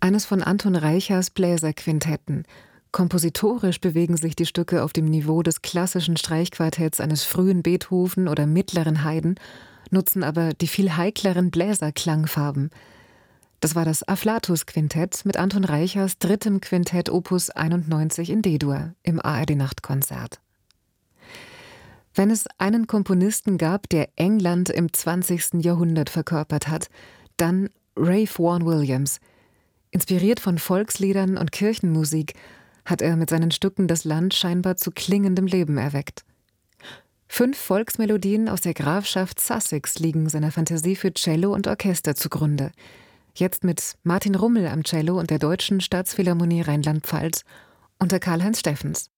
Eines von Anton Reichers Bläserquintetten. Kompositorisch bewegen sich die Stücke auf dem Niveau des klassischen Streichquartetts eines frühen Beethoven oder mittleren Haydn, nutzen aber die viel heikleren Bläserklangfarben. Das war das Afflatus-Quintett mit Anton Reichers drittem Quintett Opus 91 in D-Dur im ARD-Nachtkonzert. Wenn es einen Komponisten gab, der England im 20. Jahrhundert verkörpert hat, dann Ralph Vaughan Williams. Inspiriert von Volksliedern und Kirchenmusik hat er mit seinen Stücken das Land scheinbar zu klingendem Leben erweckt. 5 Volksmelodien aus der Grafschaft Sussex liegen seiner Fantasie für Cello und Orchester zugrunde. Jetzt mit Martin Rummel am Cello und der Deutschen Staatsphilharmonie Rheinland-Pfalz unter Karl-Heinz Steffens.